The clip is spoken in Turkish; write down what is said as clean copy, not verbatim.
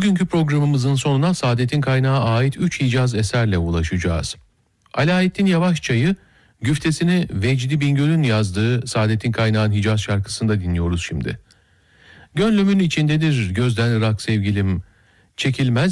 Bugünkü programımızın sonuna Saadet'in Kaynağı'na ait 3 icaz eserle ulaşacağız. Alaaettin Yavaşçay'ı güftesini Vecdi Bingöl'ün yazdığı Saadet'in Kaynağı'nın Hicaz şarkısında dinliyoruz şimdi. Gönlümün içindedir gözden ırak sevgilim, çekilmez